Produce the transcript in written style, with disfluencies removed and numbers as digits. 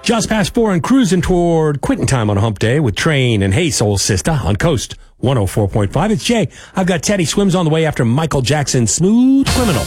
Just past 4 and cruising toward quitting time on a hump day with Train and Hey Soul Sister on Coast 104.5. It's Jay. I've got Teddy Swims on the way after Michael Jackson's Smooth Criminal.